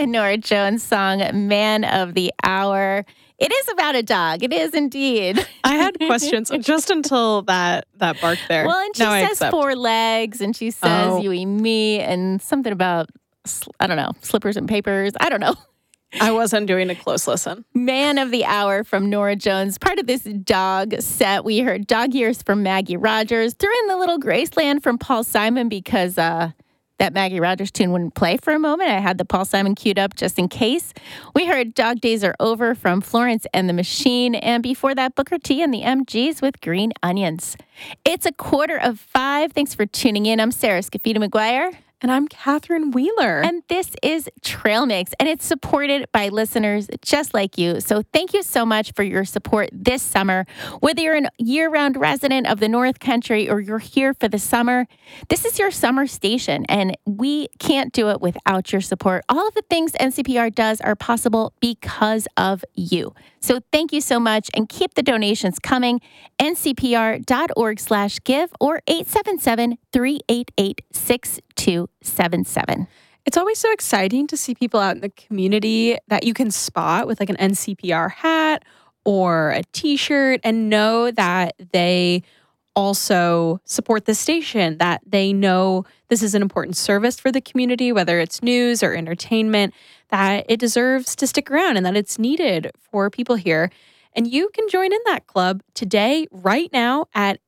Norah Jones song, Man of the Hour. It is about a dog. It is indeed. I had questions just until that bark there. Well, and she says 4 legs, and she says you and me, and something about, I don't know, slippers and papers. I don't know. I wasn't doing a close listen. Man of the Hour from Norah Jones. Part of this dog set, we heard Dog Years from Maggie Rogers. Threw in the Little Graceland from Paul Simon because that Maggie Rogers tune wouldn't play for a moment. I had the Paul Simon queued up just in case. We heard Dog Days Are Over from Florence and the Machine. And before that, Booker T and the MGs with Green Onions. It's 4:45. Thanks for tuning in. I'm Sarah Scafita McGuire. And I'm Catherine Wheeler. And this is Trail Mix, and it's supported by listeners just like you. So thank you so much for your support this summer. Whether you're a year-round resident of the North Country or you're here for the summer, this is your summer station, and we can't do it without your support. All of the things NCPR does are possible because of you. So thank you so much, and keep the donations coming. ncpr.org/give or 877-388-6277. It's always so exciting to see people out in the community that you can spot with like an NCPR hat or a t-shirt and know that they also support the station, that they know this is an important service for the community, whether it's news or entertainment, that it deserves to stick around and that it's needed for people here. And you can join in that club today, right now, at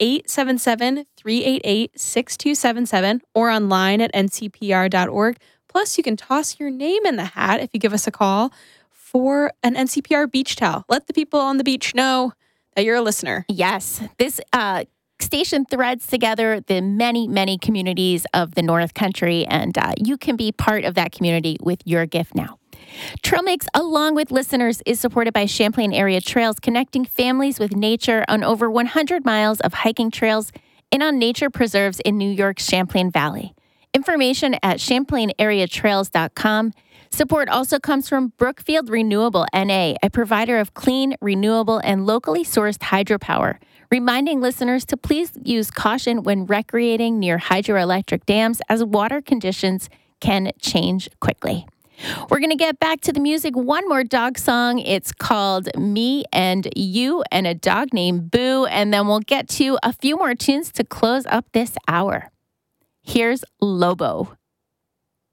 877-388-6277 or online at ncpr.org. Plus, you can toss your name in the hat if you give us a call for an NCPR beach towel. Let the people on the beach know that you're a listener. Yes. This station threads together the many, many communities of the North Country, and you can be part of that community with your gift now. Trail Mix, along with listeners, is supported by Champlain Area Trails, connecting families with nature on over 100 miles of hiking trails and on nature preserves in New York's Champlain Valley. Information at champlainareatrails.com. Support also comes from Brookfield Renewable NA, a provider of clean, renewable, and locally sourced hydropower, reminding listeners to please use caution when recreating near hydroelectric dams as water conditions can change quickly. We're going to get back to the music. One more dog song. It's called Me and You and a dog named Boo. And then we'll get to a few more tunes to close up this hour. Here's Lobo.